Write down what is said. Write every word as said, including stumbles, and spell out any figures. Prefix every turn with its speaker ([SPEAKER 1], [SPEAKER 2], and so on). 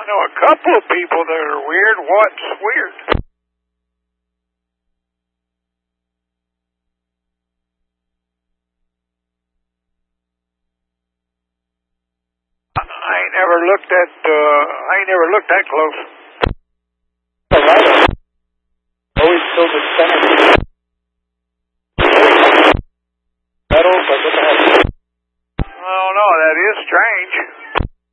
[SPEAKER 1] know a couple of people that are weird. What's weird? I ain't never looked at, uh, I ain't never looked that close.
[SPEAKER 2] Alright. Always filled with center.